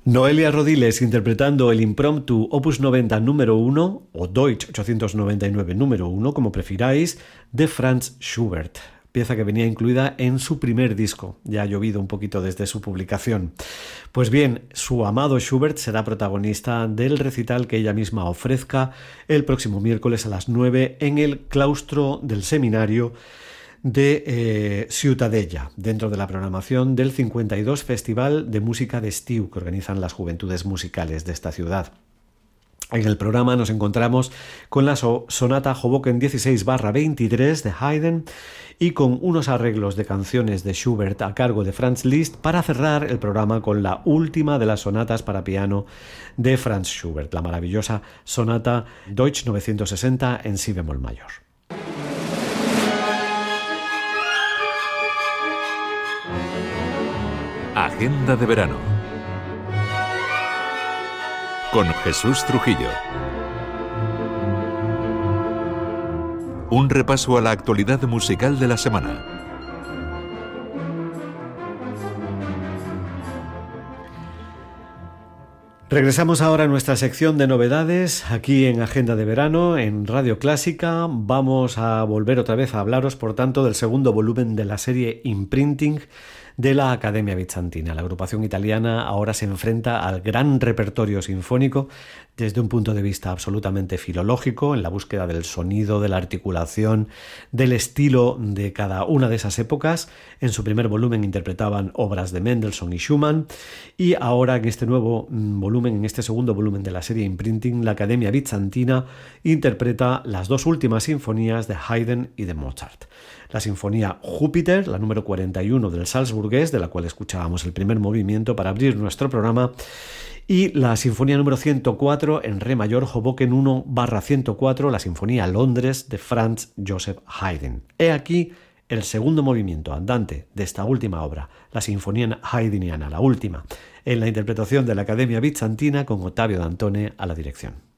Noelia Rodiles interpretando el impromptu Opus 90 número 1 o Deutsch 899 número 1, como prefiráis, de Franz Schubert, pieza que venía incluida en su primer disco. Ya ha llovido un poquito desde su publicación. Pues bien, su amado Schubert será protagonista del recital que ella misma ofrezca el próximo miércoles a las 9 en el claustro del seminario de Ciutadella, dentro de la programación del 52 Festival de Música d'Estiu que organizan las juventudes musicales de esta ciudad. En el programa nos encontramos con la sonata Hoboken 16/23 de Haydn y con unos arreglos de canciones de Schubert a cargo de Franz Liszt para cerrar el programa con la última de las sonatas para piano de Franz Schubert, la maravillosa sonata Deutsch 960 en si bemol mayor. Agenda de verano con Jesús Trujillo. Un repaso a la actualidad musical de la semana. Regresamos ahora a nuestra sección de novedades aquí en Agenda de Verano en Radio Clásica. Vamos a volver otra vez a hablaros, por tanto, del segundo volumen de la serie Imprinting de la Academia Bizantina. La agrupación italiana ahora se enfrenta al gran repertorio sinfónico desde un punto de vista absolutamente filológico, en la búsqueda del sonido, de la articulación, del estilo de cada una de esas épocas. En su primer volumen interpretaban obras de Mendelssohn y Schumann, y ahora en este nuevo volumen, en este segundo volumen de la serie Imprinting, la Academia Bizantina interpreta las dos últimas sinfonías de Haydn y de Mozart. La sinfonía Júpiter, la número 41 del Salzburgués, de la cual escuchábamos el primer movimiento para abrir nuestro programa, y la sinfonía número 104 en re mayor, Hoboken 1/104, la sinfonía Londres de Franz Joseph Haydn. He aquí el segundo movimiento andante de esta última obra, la sinfonía haydniana, la última, en la interpretación de la Academia Bizantina con Ottavio Dantone a la dirección.